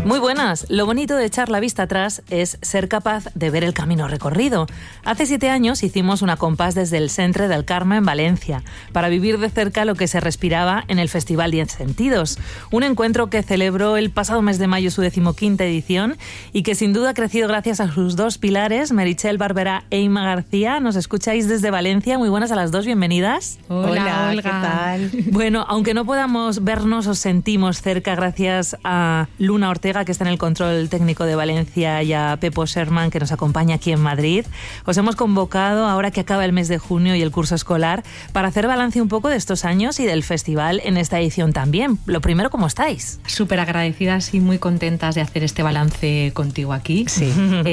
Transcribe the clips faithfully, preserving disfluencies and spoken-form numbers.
Muy buenas. Lo bonito de echar la vista atrás es ser capaz de ver el camino recorrido. Hace siete años hicimos una compás desde el Centre del Carme en Valencia para vivir de cerca lo que se respiraba en el Festival Diez Sentidos. Un encuentro que celebró el pasado mes de mayo su decimoquinta edición y que sin duda ha crecido gracias a sus dos pilares, Meritxell Barberá e Inma García. Nos escucháis desde Valencia. Muy buenas a las dos, bienvenidas. Hola, Hola, Olga. ¿qué tal? Bueno, aunque no podamos vernos, os sentimos cerca gracias a Luna Ortega, que está en el control técnico de Valencia, y a Pepo Sherman, que nos acompaña aquí en Madrid. Os hemos convocado, ahora que acaba el mes de junio y el curso escolar, para hacer balance un poco de estos años y del festival en esta edición también. Lo primero, ¿cómo estáis? Súper agradecidas y muy contentas de hacer este balance contigo aquí. Sí.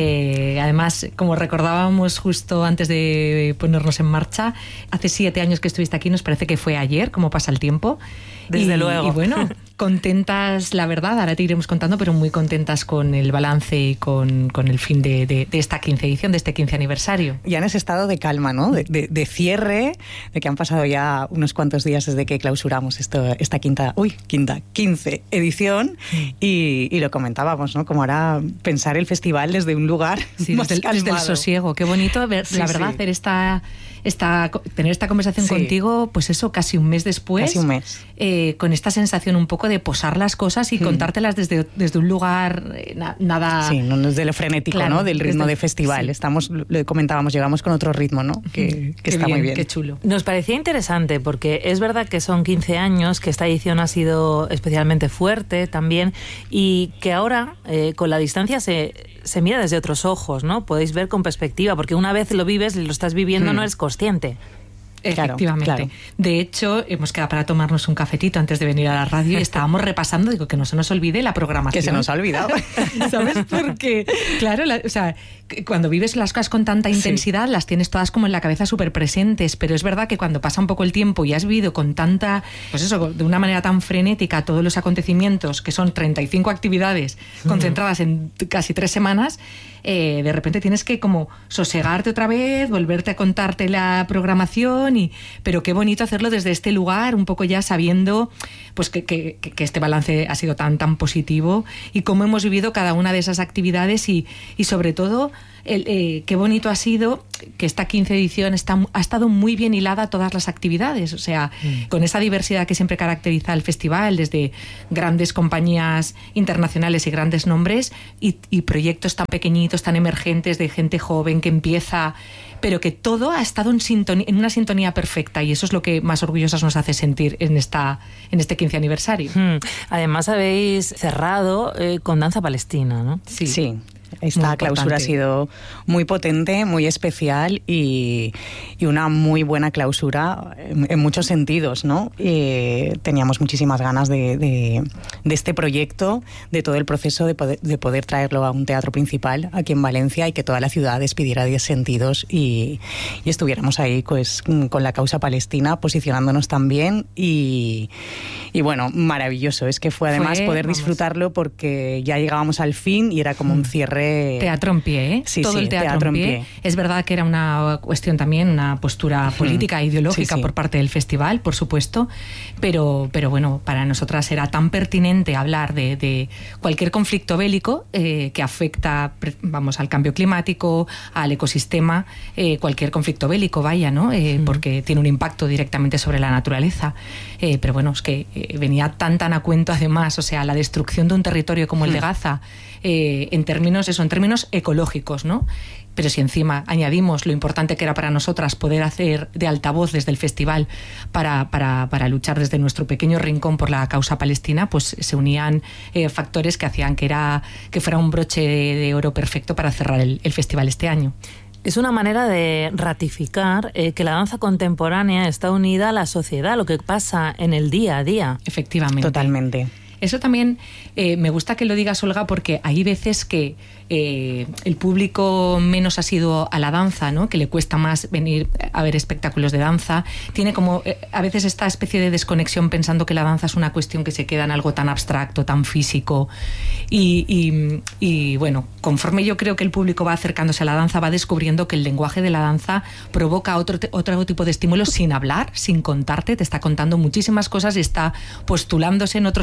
Eh, además, como recordábamos justo antes de ponernos en marcha, hace siete años que estuviste aquí, nos parece que fue ayer, como pasa el tiempo. Desde y, luego. Y bueno, contentas, la verdad, ahora te iremos contando, pero muy contentas con el balance y con, con el fin de, de, de esta quince edición, de este quince aniversario. Ya en ese estado de calma, ¿no? De, de, de cierre, de que han pasado ya unos cuantos días desde que clausuramos esto, esta quinta, uy, quinta, quince edición, y, y lo comentábamos, ¿no? Como ahora pensar el festival desde un lugar Sí, más desde, el, calmado. desde el sosiego. Qué bonito, ver, Sí, la verdad, sí. hacer esta, esta, tener esta conversación Sí. contigo, pues eso, casi un mes después. Casi un mes. Eh, con esta sensación un poco de posar las cosas y Mm. contártelas desde, desde un lugar eh, na- nada... Sí, no desde lo frenético, Claro, ¿no? Del ritmo desde- de festival. sí. Estamos, lo comentábamos, llegamos con otro ritmo, ¿no? Que, que Qué está muy bien. Qué chulo. Nos parecía interesante porque es verdad que son quince años, que esta edición ha sido especialmente fuerte también y que ahora eh, con la distancia se, se mira desde otros ojos, ¿no? Podéis ver con perspectiva, porque una vez lo vives, lo estás viviendo, Hmm. no eres consciente. Claro, Efectivamente. claro. De hecho, hemos quedado para tomarnos un cafetito antes de venir a la radio y estábamos repasando, digo, que no se nos olvide la programación. Que se nos ha olvidado. ¿Sabes? Porque, claro, la- o sea, que cuando vives las cosas con tanta intensidad, Sí. las tienes todas como en la cabeza súper presentes, pero es verdad que cuando pasa un poco el tiempo y has vivido con tanta, pues eso, de una manera tan frenética todos los acontecimientos, que son treinta y cinco actividades concentradas en t- casi tres semanas, eh, de repente tienes que como sosegarte otra vez, volverte a contarte la programación, y pero qué bonito hacerlo desde este lugar, un poco ya sabiendo pues que, que, que este balance ha sido tan tan positivo y cómo hemos vivido cada una de esas actividades y, y sobre todo el, eh, qué bonito ha sido que esta quince edición está, ha estado muy bien hilada a todas las actividades, o sea, mm. con esa diversidad que siempre caracteriza al festival, desde grandes compañías internacionales y grandes nombres y, y proyectos tan pequeñitos, tan emergentes, de gente joven que empieza, pero que todo ha estado en, sintonía, en una sintonía perfecta, y eso es lo que más orgullosas nos hace sentir en, esta, en este quince aniversario. Hmm. Además habéis cerrado eh, con danza palestina, ¿no? Sí. sí. Esta clausura ha sido muy potente, muy especial y, y una muy buena clausura en, en muchos sentidos, ¿no? Eh, teníamos muchísimas ganas de, de, de este proyecto, de todo el proceso de poder, de poder traerlo a un teatro principal aquí en Valencia y que toda la ciudad despidiera Diez Sentidos y, y estuviéramos ahí pues, con la causa palestina, posicionándonos también y, y bueno, maravilloso. Es que fue además fue, poder vamos. disfrutarlo porque ya llegábamos al fin y era como un cierre. Teatro en pie, ¿eh? Sí, todo sí, el teatro, teatro en, pie. en pie. Es verdad que era una cuestión también, una postura política, hmm. ideológica sí, sí. por parte del festival, por supuesto, pero, pero bueno, para nosotras era tan pertinente hablar de, de cualquier conflicto bélico eh, que afecta, vamos, al cambio climático, al ecosistema, eh, cualquier conflicto bélico, vaya, ¿no? Eh, hmm. Porque tiene un impacto directamente sobre la naturaleza. Eh, pero bueno, es que eh, venía tan tan a cuento además, o sea, la destrucción de un territorio como el hmm. de Gaza, eh, en términos eso, en términos ecológicos, ¿no? Pero si encima añadimos lo importante que era para nosotras poder hacer de altavoz desde el festival para, para, para luchar desde nuestro pequeño rincón por la causa palestina, pues se unían eh, factores que hacían que, era, que fuera un broche de, de oro perfecto para cerrar el, el festival este año. Es una manera de ratificar eh, que la danza contemporánea está unida a la sociedad, lo que pasa en el día a día. Efectivamente. Totalmente. Eso también eh, me gusta que lo digas, Olga, porque hay veces que eh, el público menos asiduo a la danza, ¿no? Que le cuesta más venir a ver espectáculos de danza, tiene como eh, a veces esta especie de desconexión pensando que la danza es una cuestión que se queda en algo tan abstracto, tan físico y, y, y bueno, conforme yo creo que el público va acercándose a la danza, va descubriendo que el lenguaje de la danza provoca otro, otro tipo de estímulos sin hablar, sin contarte, te está contando muchísimas cosas y está postulándose en otros lugares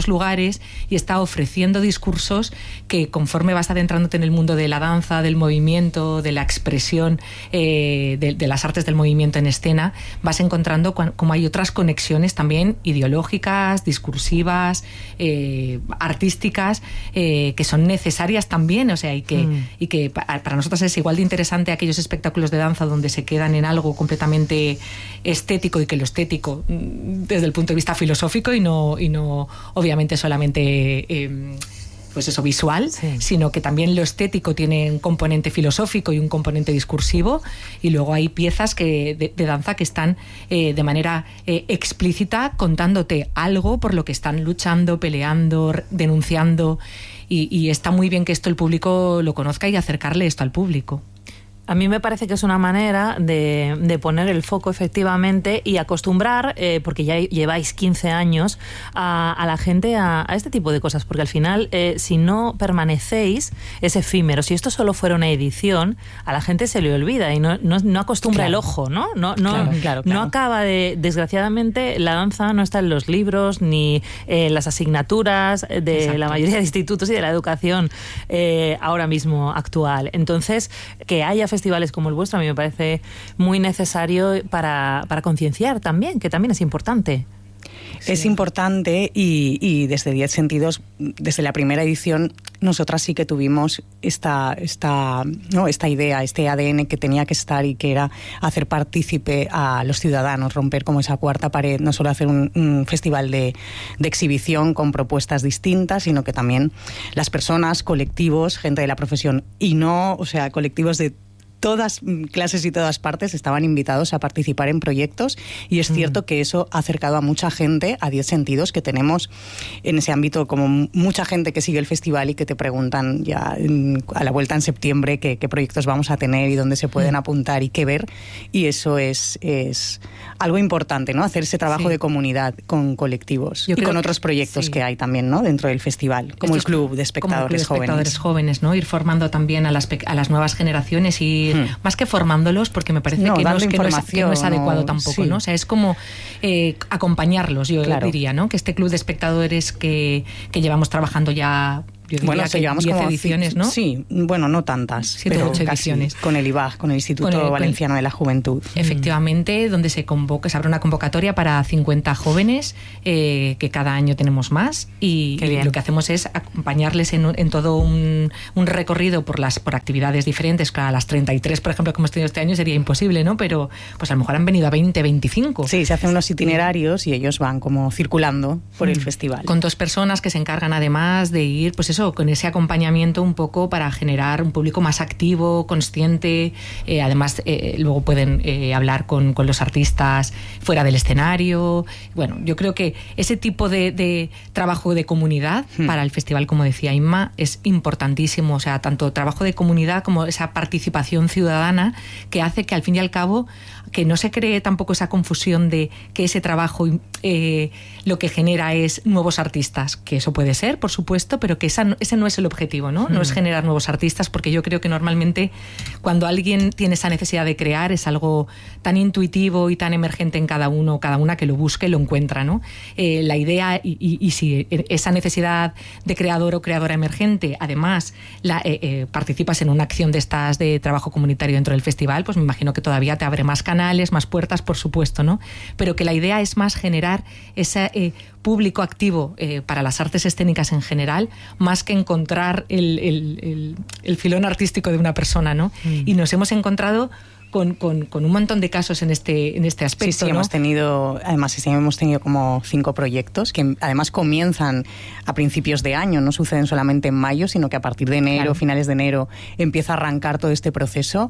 actividades y está ofreciendo discursos que, conforme vas adentrándote en el mundo de la danza, del movimiento, de la expresión, eh, de, de las artes del movimiento en escena, vas encontrando como hay otras conexiones también ideológicas, discursivas, eh, artísticas, eh, que son necesarias también, o sea, y que, mm. y que para nosotros es igual de interesante aquellos espectáculos de danza donde se quedan en algo completamente estético, y que lo estético desde el punto de vista filosófico y no, y no obviamente solamente eh, pues eso, visual, sí. sino que también lo estético tiene un componente filosófico y un componente discursivo, y luego hay piezas que, de, de danza que están eh, de manera eh, explícita contándote algo por lo que están luchando, peleando, denunciando, y, y está muy bien que esto el público lo conozca y acercarle esto al público. A mí me parece que es una manera de, de poner el foco efectivamente y acostumbrar, eh, porque ya lleváis quince años, a, a la gente a, a este tipo de cosas, porque al final, eh, si no permanecéis, es efímero. Si esto solo fuera una edición, a la gente se le olvida y no, no, no acostumbra claro. el ojo, ¿no? No, no, claro, claro, claro. no acaba de... Desgraciadamente, la danza no está en los libros ni en las asignaturas de Exacto. la mayoría de institutos y de la educación eh, ahora mismo actual. Entonces, que haya festivales como el vuestro a mí me parece muy necesario para, para concienciar también, que también es importante. Es sí. importante y, y desde Diez Sentidos, desde la primera edición, nosotras sí que tuvimos esta, esta, ¿no? esta idea, este A D N que tenía que estar, y que era hacer partícipe a los ciudadanos, romper como esa cuarta pared, no solo hacer un, un festival de, de exhibición con propuestas distintas, sino que también las personas, colectivos, gente de la profesión, y no, o sea, colectivos de todas clases y todas partes estaban invitados a participar en proyectos, y es mm. cierto que eso ha acercado a mucha gente a Diez Sentidos, que tenemos en ese ámbito como mucha gente que sigue el festival y que te preguntan ya a la vuelta en septiembre qué, qué proyectos vamos a tener y dónde se pueden mm. apuntar y qué ver, y eso es, es algo importante, ¿no? Hacer ese trabajo sí. de comunidad con colectivos Yo y con otros proyectos que, sí. que hay también, ¿no? Dentro del festival, como Estos, el Club de Espectadores como el club de espectadores Jóvenes. jóvenes, ¿no? Ir formando también a las, a las nuevas generaciones y más que formándolos, porque me parece no, que, no es, que, no es, que no es adecuado no, tampoco, sí. ¿no? O sea, es como eh, acompañarlos, yo claro. diría, ¿no? Que este club de espectadores que, que llevamos trabajando ya... Yo diría bueno, que llevamos diez como ediciones, ¿no? Sí, bueno, no tantas, siete pero ocho ediciones. Con el I B A G, con el Instituto con el, Valenciano con el, de la Juventud. Efectivamente, mm. donde se convoca, se abre una convocatoria para cincuenta jóvenes, eh, que cada año tenemos más, y, y lo que hacemos es acompañarles en, en todo un, un recorrido por las por actividades diferentes. Claro, a las treinta y tres, por ejemplo, que hemos tenido este año sería imposible, ¿no? Pero pues a lo mejor han venido a veinte, veinticinco. Sí, se hacen unos itinerarios y ellos van como circulando por mm. el festival. Con dos personas que se encargan además de ir, pues eso, con ese acompañamiento un poco para generar un público más activo, consciente, eh, además eh, luego pueden eh, hablar con, con los artistas fuera del escenario. Bueno, yo creo que ese tipo de, de trabajo de comunidad hmm. para el festival, como decía Inma, es importantísimo, o sea, tanto trabajo de comunidad como esa participación ciudadana que hace que al fin y al cabo que no se cree tampoco esa confusión de que ese trabajo eh, lo que genera es nuevos artistas, que eso puede ser, por supuesto, pero que esa, ese no es el objetivo, ¿no? No mm. es generar nuevos artistas, porque yo creo que normalmente cuando alguien tiene esa necesidad de crear es algo tan intuitivo y tan emergente en cada uno, cada una, que lo busca y lo encuentra, ¿no? Eh, la idea, y, y, y si esa necesidad de creador o creadora emergente, además la, eh, eh, participas en una acción de estas de trabajo comunitario dentro del festival, pues me imagino que todavía te abre más canales, más puertas, por supuesto, ¿no? Pero que la idea es más generar ese eh, público activo eh, para las artes escénicas en general, más que encontrar el, el, el, el filón artístico de una persona, ¿no? Mm. Y nos hemos encontrado Con, con, con un montón de casos en este, en este aspecto. Sí, sí, ¿no? hemos tenido, además sí, hemos tenido como cinco proyectos que además comienzan a principios de año, no suceden solamente en mayo, sino que a partir de enero, claro. finales de enero, empieza a arrancar todo este proceso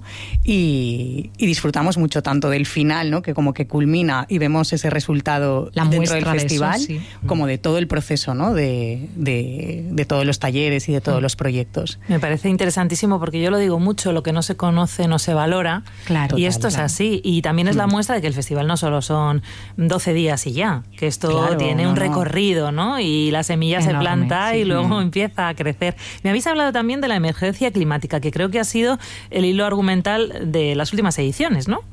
y, y disfrutamos mucho tanto del final, ¿no? Que como que culmina y vemos ese resultado La dentro del festival, de eso, sí. como de todo el proceso, ¿no? De, de, de todos los talleres y de todos mm. los proyectos. Me parece interesantísimo porque yo lo digo mucho, lo que no se conoce no se valora. Claro, y esto claro. es así. Y también es la muestra de que el festival no solo son doce días y ya, que esto claro, tiene no, un no. recorrido, ¿no? Y la semilla Enorme, se planta sí. y luego mm. empieza a crecer. Me habéis hablado también de la emergencia climática, que creo que ha sido el hilo argumental de las últimas ediciones, ¿no?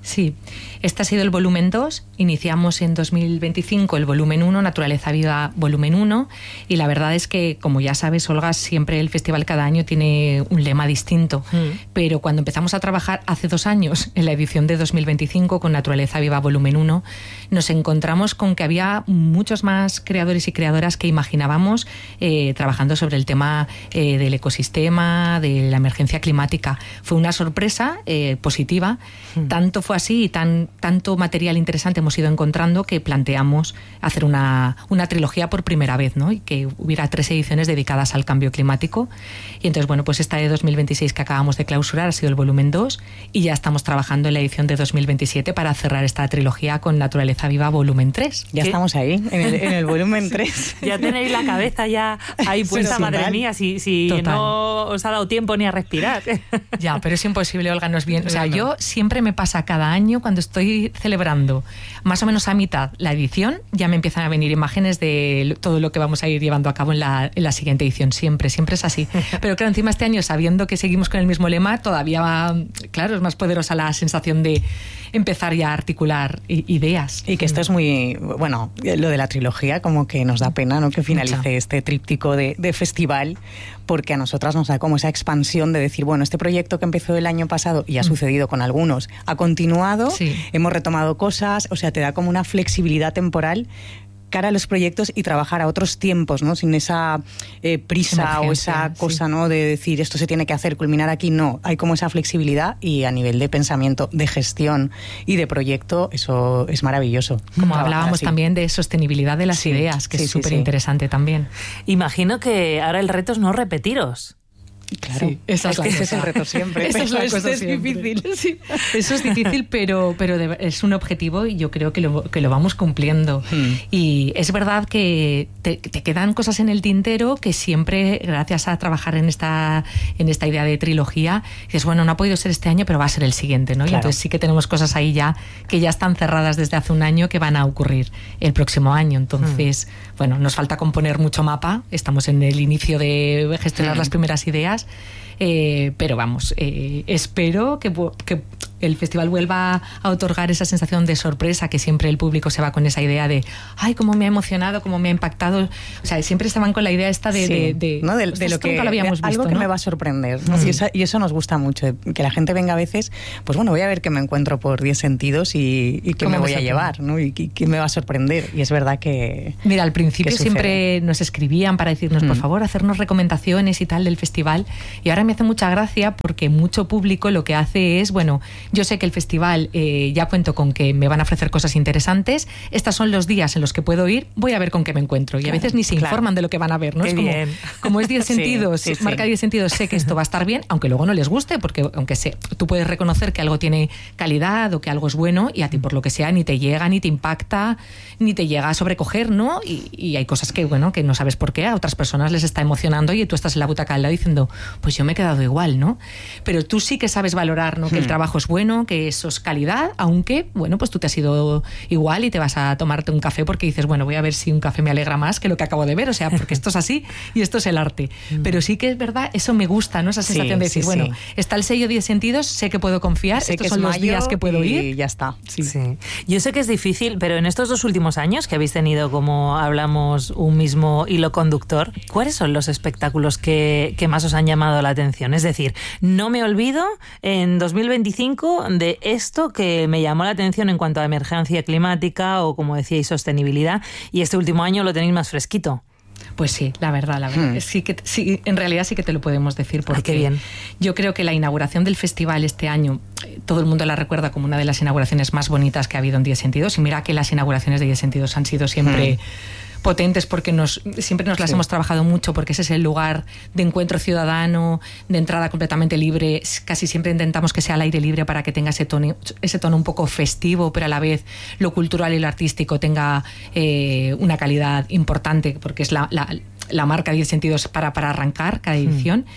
Sí, este ha sido el volumen dos. Iniciamos en dos mil veinticinco el volumen uno, Naturaleza Viva volumen uno, y la verdad es que, como ya sabes, Olga, siempre el festival cada año tiene un lema distinto, mm. pero cuando empezamos a trabajar hace dos años en la edición de dos mil veinticinco con Naturaleza Viva volumen uno, nos encontramos con que había muchos más creadores y creadoras que imaginábamos eh, trabajando sobre el tema eh, del ecosistema, de la emergencia climática. Fue una sorpresa eh, positiva, mm. tanto fue así y tan, tanto material interesante hemos ido encontrando que planteamos hacer una, una trilogía por primera vez, ¿no? Y que hubiera tres ediciones dedicadas al cambio climático. Y entonces, bueno, pues esta de dos mil veintiséis que acabamos de clausurar ha sido el volumen dos, y ya estamos trabajando en la edición de dos mil veintisiete para cerrar esta trilogía con Naturaleza Viva volumen tres. Ya ¿Qué? Estamos ahí, en el, en el volumen tres. Ya tenéis la cabeza ya ahí puesta, madre total. Mía, si, si no os ha dado tiempo ni a respirar. Ya, pero es imposible, Olga, no es bien. O sea, yo siempre me pasa cada año cuando estoy celebrando más o menos a mitad la edición, ya me empiezan a venir imágenes de todo lo que vamos a ir llevando a cabo en la, en la siguiente edición. Siempre, siempre es así. Pero claro, encima este año, sabiendo que seguimos con el mismo lema, todavía, claro, es más poderosa la sensación de empezar ya a articular ideas. Y que esto es muy, bueno, lo de la trilogía como que nos da pena, ¿no?, que finalice Mucha. este tríptico de, de festival, porque a nosotras nos da como esa expansión de decir, bueno, este proyecto que empezó el año pasado, y ha mm. sucedido con algunos, ha continuado, sí. hemos retomado cosas, o sea, te da como una flexibilidad temporal cara a los proyectos y trabajar a otros tiempos, ¿no? Sin esa eh, prisa o esa cosa, sí. ¿no?, de decir esto se tiene que hacer, culminar aquí. No, hay como esa flexibilidad, y a nivel de pensamiento, de gestión y de proyecto, eso es maravilloso. Como hablábamos así. También de sostenibilidad de las sí, ideas, que sí, es súper sí, interesante sí. también. Imagino que ahora el reto es no repetiros. Claro, sí, esa es, es, que ese es el reto siempre. Esa es la cosa es siempre. difícil. Sí. Eso es difícil, pero, pero de, es un objetivo, y yo creo que lo, que lo vamos cumpliendo. Hmm. Y es verdad que te, te quedan cosas en el tintero que siempre, gracias a trabajar en esta, en esta idea de trilogía, dices, bueno, no ha podido ser este año, pero va a ser el siguiente, ¿no? Claro. Y entonces sí que tenemos cosas ahí ya que ya están cerradas desde hace un año, que van a ocurrir el próximo año. Entonces, hmm. bueno, nos falta componer mucho mapa. Estamos en el inicio de gestionar hmm. las primeras ideas. Eh, pero vamos, eh, espero que, que el festival vuelva a otorgar esa sensación de sorpresa, que siempre el público se va con esa idea de ay, cómo me ha emocionado, cómo me ha impactado. O sea, siempre se van con la idea esta de, sí, de, de, ¿no? de, de lo que, lo habíamos de, visto, algo que ¿no? me va a sorprender, ¿no? Mm. y, esa, y eso nos gusta mucho, que la gente venga a veces, pues bueno, voy a ver qué me encuentro por diez sentidos y, y qué me voy a llevar, ¿no? Y qué me va a sorprender. Y es verdad que mira, al principio siempre nos escribían para decirnos, mm. por favor, hacernos recomendaciones y tal del festival, y ahora me hace mucha gracia porque mucho público lo que hace es, bueno, yo sé que el festival eh, ya cuento con que me van a ofrecer cosas interesantes, estos son los días en los que puedo ir, voy a ver con qué me encuentro. Y claro, a veces ni se claro. informan de lo que van a ver, ¿no? Qué es como, bien. como es diez sentidos, sí, sí, marca diez sentidos, sé que esto va a estar bien, aunque luego no les guste, porque aunque sé, tú puedes reconocer que algo tiene calidad o que algo es bueno, y a ti por lo que sea ni te llega, ni te impacta, ni te llega a sobrecoger, ¿no? Y, y hay cosas que, bueno, que no sabes por qué, a otras personas les está emocionando y tú estás en la butaca al lado diciendo, pues yo me he quedado igual, ¿no? Pero tú sí que sabes valorar, ¿no? Que hmm. el trabajo es bueno, que eso es calidad, aunque, bueno, pues tú te has ido igual y te vas a tomarte un café porque dices, bueno, voy a ver si un café me alegra más que lo que acabo de ver, o sea, porque esto es así y esto es el arte. Hmm. Pero sí que es verdad, eso me gusta, ¿no? Esa sensación sí, de decir, sí, bueno, sí. está el sello diez sentidos, sé que puedo confiar, sé estos que son los días que puedo ir. Y ya está. Sí. sí. Yo sé que es difícil, pero en estos dos últimos años que habéis tenido, como hablamos, un mismo hilo conductor, ¿cuáles son los espectáculos que, que más os han llamado la atención? Es decir, no me olvido en dos mil veinticinco de esto que me llamó la atención en cuanto a emergencia climática o, como decíais, sostenibilidad, y este último año lo tenéis más fresquito. Pues sí, la verdad, la verdad. Hmm. Sí que, sí, en realidad sí que te lo podemos decir, porque Ay, qué bien. Yo creo que la inauguración del festival este año, todo el mundo la recuerda como una de las inauguraciones más bonitas que ha habido en diez sentidos, y mira que las inauguraciones de diez sentidos han sido siempre... Hmm. potentes, porque nos, siempre nos las sí. hemos trabajado mucho, porque ese es el lugar de encuentro ciudadano, de entrada completamente libre. Casi siempre intentamos que sea al aire libre para que tenga ese tono, ese tono un poco festivo, pero a la vez lo cultural y lo artístico tenga eh, una calidad importante, porque es la, la, la marca diez sentidos para, para arrancar cada edición. Mm.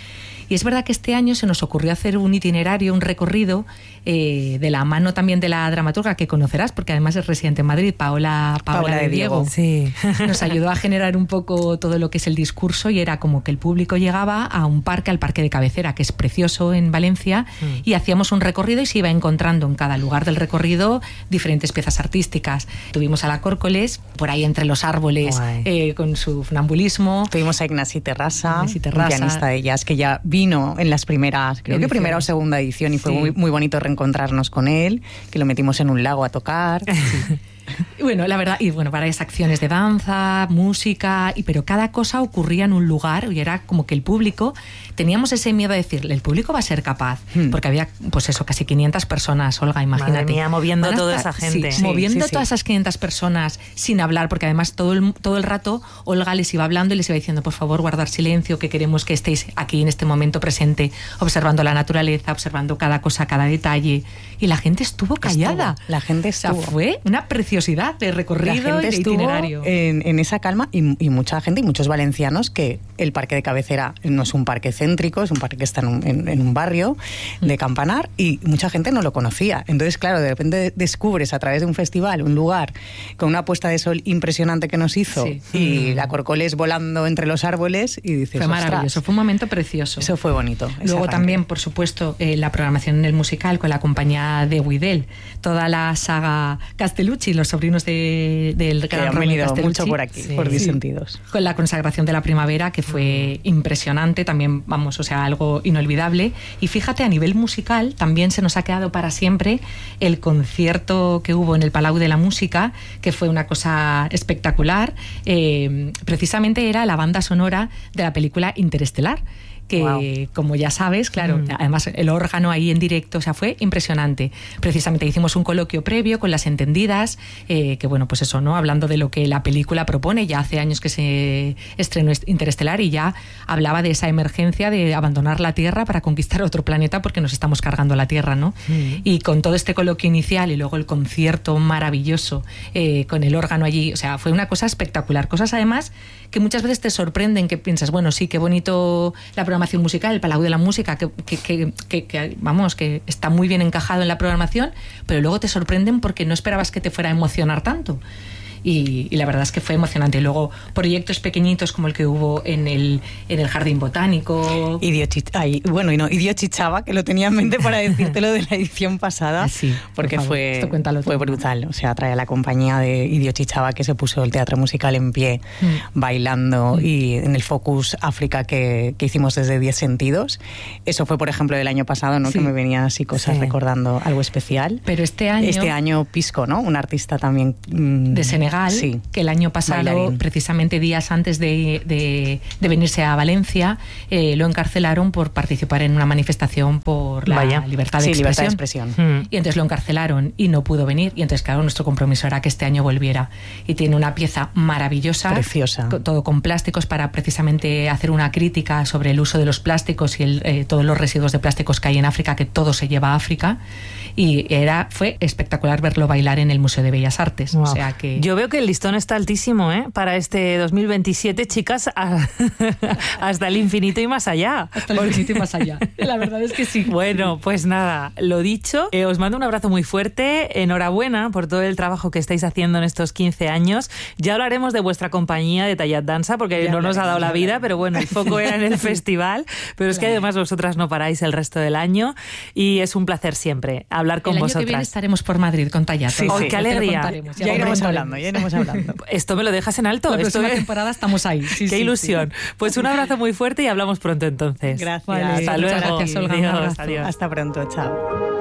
Y es verdad que este año se nos ocurrió hacer un itinerario, un recorrido, eh, de la mano también de la dramaturga que conocerás, porque además es residente en Madrid, Paola, Paola, Paola de Diego. Diego. Sí. Nos ayudó a generar un poco todo lo que es el discurso, y era como que el público llegaba a un parque, al Parque de Cabecera, que es precioso en Valencia, mm. y hacíamos un recorrido y se iba encontrando en cada lugar del recorrido diferentes piezas artísticas. Tuvimos a la Córcoles, por ahí entre los árboles, eh, con su funambulismo. Tuvimos a Ignasi Terrassa, Ignasi Terrassa, un pianista de jazz que ya vino en las primeras, creo Ediciones. que primera o segunda edición, y fue sí. muy, muy bonito reencontrarnos con él, que lo metimos en un lago a tocar. Sí. Bueno, la verdad, y bueno, varias acciones de danza, música, y pero cada cosa ocurría en un lugar, y era como que el público, teníamos ese miedo de decir, el público va a ser capaz, hmm. porque había, pues eso, casi quinientas personas, Olga, imagínate. Madre mía, moviendo a toda esa gente. Sí, sí, moviendo sí, todas sí. esas quinientas personas sin hablar, porque además todo el, todo el rato Olga les iba hablando y les iba diciendo, por favor, guardar silencio, que queremos que estéis aquí en este momento presente, observando la naturaleza, observando cada cosa, cada detalle, y la gente estuvo callada. Estuvo, la gente estuvo. O sea, fue una preciosidad de recorrido. La gente y de estuvo itinerario. En, en esa calma, y, y mucha gente y muchos valencianos, que el Parque de Cabecera no es un parque céntrico, es un parque que está en un, en, en un barrio de Campanar, y mucha gente no lo conocía. Entonces, claro, de repente descubres a través de un festival un lugar con una puesta de sol impresionante que nos hizo, sí. y la Córcoles volando entre los árboles, y dices, fue maravilloso, fue un momento precioso. Eso fue bonito. Luego también, por supuesto, eh, la programación en el musical con la compañía de Huidel, toda la saga Castellucci, los sobrinos de del que han venido mucho por aquí, sí, por Disentidos. Sí. Con la consagración de la primavera, que fue impresionante, también, vamos, o sea, algo inolvidable. Y fíjate, a nivel musical, también se nos ha quedado para siempre el concierto que hubo en el Palau de la Música, que fue una cosa espectacular. Eh, precisamente era la banda sonora de la película Interestelar, que wow. como ya sabes, claro, mm. además el órgano ahí en directo, o sea, fue impresionante. Precisamente hicimos un coloquio previo con las entendidas, eh, que bueno, pues eso, ¿no? Hablando de lo que la película propone, ya hace años que se estrenó Interestelar, y ya hablaba de esa emergencia de abandonar la Tierra para conquistar otro planeta, porque nos estamos cargando la Tierra, ¿no? Mm. Y con todo este coloquio inicial y luego el concierto maravilloso, eh, con el órgano allí, o sea, fue una cosa espectacular. Cosas además que muchas veces te sorprenden, que piensas, bueno, sí, qué bonito la programación musical, el Palau de la Música, que, que, que, que, que vamos, que está muy bien encajado en la programación, pero luego te sorprenden porque no esperabas que te fuera a emocionar tanto. Y, y la verdad es que fue emocionante. Y luego proyectos pequeñitos como el que hubo en el, en el Jardín Botánico. Y Dios chichaba, bueno, y no, y Dios chichaba, que lo tenía en mente para decírtelo de la edición pasada, sí, porque por fue, fue brutal. O sea, trae a la compañía de Idio Chichaba, que se puso el teatro musical en pie, mm. bailando, mm. y en el Focus África que, que hicimos desde Diez Sentidos. Eso fue, por ejemplo, del año pasado, ¿no? Sí. Que me venían así cosas sí. recordando algo especial. Pero este año... Este año Pisco, ¿no? Un artista también... Mmm, de Senegal. Sí, que el año pasado, bailarín. precisamente días antes de, de, de venirse a Valencia, eh, lo encarcelaron por participar en una manifestación por la Vaya. libertad de sí, expresión. Libertad de expresión. Mm. Y entonces lo encarcelaron y no pudo venir. Y entonces, claro, nuestro compromiso era que este año volviera. Y tiene una pieza maravillosa. Preciosa. Todo con plásticos, para precisamente hacer una crítica sobre el uso de los plásticos y el, eh, todos los residuos de plásticos que hay en África, que todo se lleva a África. Y era, fue espectacular verlo bailar en el Museo de Bellas Artes. Wow. O sea que... Yo veo que el listón está altísimo, ¿eh? Para este dos mil veintisiete, chicas, a, hasta el infinito y más allá. Hasta el infinito y más allá. La verdad es que sí. Bueno, pues nada, lo dicho, eh, os mando un abrazo muy fuerte. Enhorabuena por todo el trabajo que estáis haciendo en estos quince años. Ya hablaremos de vuestra compañía de Tallat Dansa, porque ya no nos ha dado la vida, pero bueno, el foco era en el festival. Pero es claro. que además vosotras no paráis el resto del año y es un placer siempre hablar con el vosotras. El año que viene estaremos por Madrid con Tallat. Sí, sí. ¡Oh, qué alegría! Ya, ya iremos hablando, ya iremos hablando. Esto me lo dejas en alto. La próxima Esto... temporada estamos ahí. Sí, qué sí, ilusión. Sí. Pues un abrazo muy fuerte y hablamos pronto entonces. Gracias. Vale, hasta luego. Gracias, Olga. Adiós, adiós. Hasta pronto. Chao.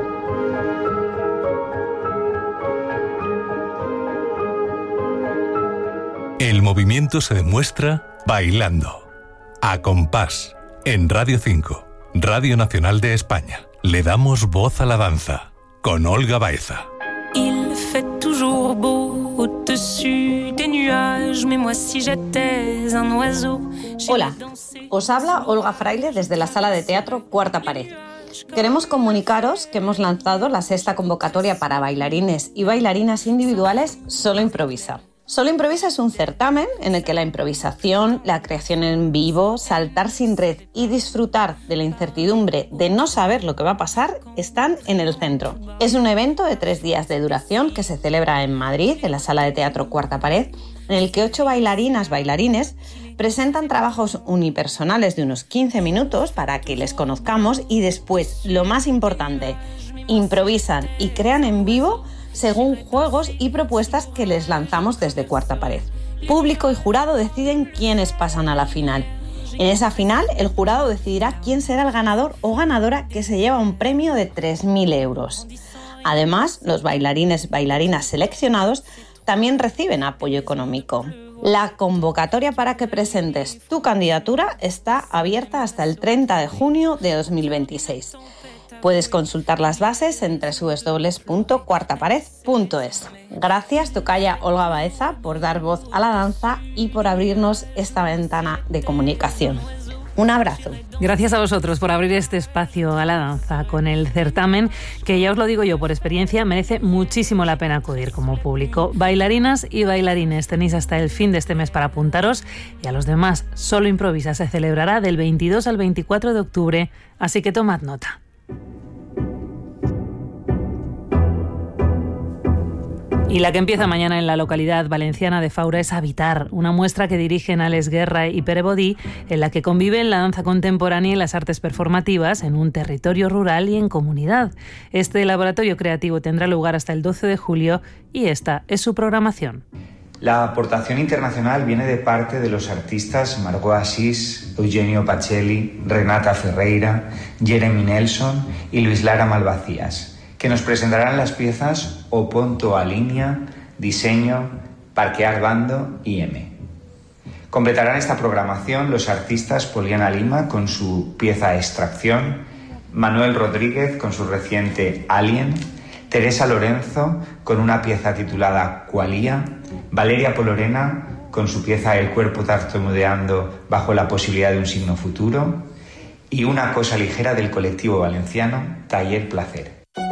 El movimiento se demuestra bailando. A compás. En Radio cinco, Radio Nacional de España. Le damos voz a la danza. Con Olga Baeza. Il fait toujours beau au-dessus des nuages, mais moi si j'étais un oiseau. Hola, os habla Olga Fraile desde la sala de teatro Cuarta Pared. Queremos comunicaros que hemos lanzado la sexta convocatoria para bailarines y bailarinas individuales Solo Improvisa. Solo Improvisa es un certamen en el que la improvisación, la creación en vivo, saltar sin red y disfrutar de la incertidumbre de no saber lo que va a pasar están en el centro. Es un evento de tres días de duración que se celebra en Madrid, en la Sala de Teatro Cuarta Pared, en el que ocho bailarinas, bailarines presentan trabajos unipersonales de unos quince minutos para que les conozcamos y después, lo más importante, improvisan y crean en vivo según juegos y propuestas que les lanzamos desde Cuarta Pared. Público y jurado deciden quiénes pasan a la final. En esa final, el jurado decidirá quién será el ganador o ganadora que se lleva un premio de tres mil euros. Además, los bailarines bailarinas seleccionados también reciben apoyo económico. La convocatoria para que presentes tu candidatura está abierta hasta el treinta de junio de dos mil veintiséis. Puedes consultar las bases en doble u doble u doble u punto cuarta pared punto es. Gracias, tocaya Olga Baeza, por dar voz a la danza y por abrirnos esta ventana de comunicación. Un abrazo. Gracias a vosotros por abrir este espacio a la danza con el certamen, que ya os lo digo yo por experiencia, merece muchísimo la pena acudir como público. Bailarinas y bailarines, tenéis hasta el fin de este mes para apuntaros, y a los demás, Solo Improvisa se celebrará del veintidós al veinticuatro de octubre, así que tomad nota. Y la que empieza mañana en la localidad valenciana de Faura es Habitar, una muestra que dirigen Alex Guerra y Pere Bodí, en la que conviven la danza contemporánea y las artes performativas en un territorio rural y en comunidad. Este laboratorio creativo tendrá lugar hasta el doce de julio y esta es su programación. La aportación internacional viene de parte de los artistas Margot Asís, Eugenio Pacelli, Renata Ferreira, Jeremy Nelson y Luis Lara Malvacías, que nos presentarán las piezas O Ponto a Línea, Diseño, Parquear Bando y M. Completarán esta programación los artistas Poliana Lima con su pieza Extracción, Manuel Rodríguez con su reciente Alien, Teresa Lorenzo con una pieza titulada Qualia, Valeria Polorena con su pieza El cuerpo tartamudeando bajo la posibilidad de un signo futuro y Una cosa ligera del colectivo valenciano Taller Placer.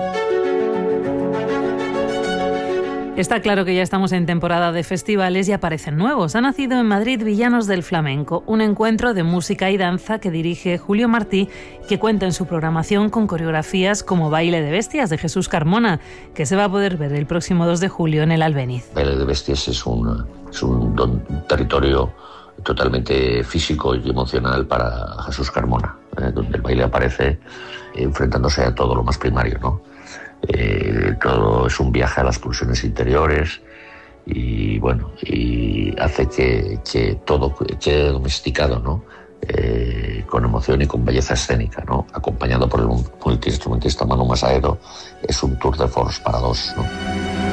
Está claro que ya estamos en temporada de festivales y aparecen nuevos. Ha nacido en Madrid Villanos del Flamenco, un encuentro de música y danza que dirige Julio Martí, que cuenta en su programación con coreografías como Baile de Bestias de Jesús Carmona, que se va a poder ver el próximo dos de julio en el Albéniz. Baile de Bestias es un, es un, un territorio totalmente físico y emocional para Jesús Carmona, eh, donde el baile aparece enfrentándose a todo lo más primario, ¿no? Eh, todo es un viaje a las pulsiones interiores y bueno, y hace que, que todo quede domesticado, ¿no? Eh, con emoción y con belleza escénica, ¿no? Acompañado por el multiinstrumentista Manu Masaedo. Es un tour de force para dos, ¿no?